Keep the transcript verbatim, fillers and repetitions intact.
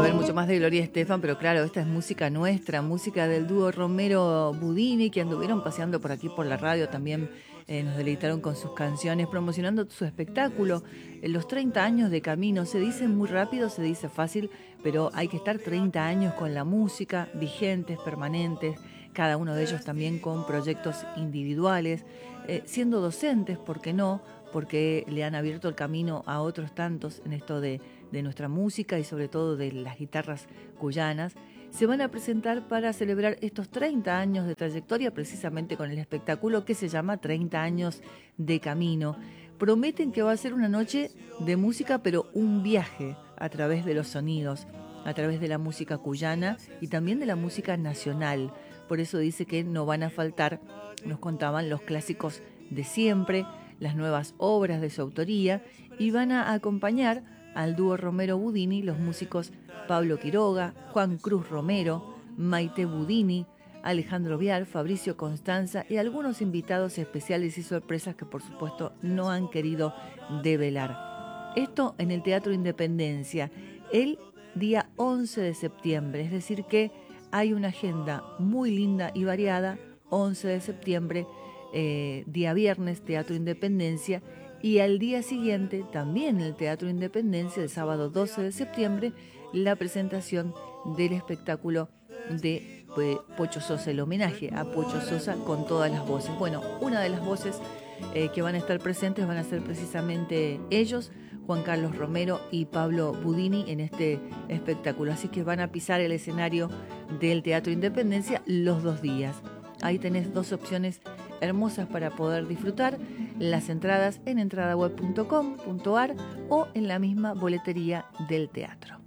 saber mucho más de Gloria Estefan, pero claro, esta es música nuestra, música del dúo Romero-Budini, que anduvieron paseando por aquí por la radio, también eh, nos deleitaron con sus canciones, promocionando su espectáculo. En los treinta años de camino, se dice muy rápido, se dice fácil, pero hay que estar treinta años con la música, vigentes, permanentes, cada uno de ellos también con proyectos individuales, eh, siendo docentes, ¿por qué no?, porque le han abierto el camino a otros tantos en esto de, de nuestra música y sobre todo de las guitarras cuyanas. Se van a presentar para celebrar estos treinta años de trayectoria, precisamente con el espectáculo que se llama treinta años de camino. Prometen que va a ser una noche de música, pero un viaje a través de los sonidos, a través de la música cuyana y también de la música nacional. Por eso dice que no van a faltar, nos contaban, los clásicos de siempre, las nuevas obras de su autoría, y van a acompañar al dúo Romero-Budini los músicos Pablo Quiroga, Juan Cruz Romero, Maite Budini, Alejandro Vial, Fabricio Constanza y algunos invitados especiales y sorpresas que por supuesto no han querido develar. Esto en el Teatro Independencia el día once de septiembre, es decir que hay una agenda muy linda y variada. Once de septiembre, Eh, día viernes, Teatro Independencia, y al día siguiente, también en el Teatro Independencia, el sábado doce de septiembre, la presentación del espectáculo de eh, Pocho Sosa, el homenaje a Pocho Sosa con todas las voces. Bueno, una de las voces eh, que van a estar presentes van a ser precisamente ellos, Juan Carlos Romero y Pablo Budini, en este espectáculo. Así que van a pisar el escenario del Teatro Independencia los dos días. Ahí tenés dos opciones hermosas para poder disfrutar, las entradas en entradaweb punto com punto ar o en la misma boletería del teatro.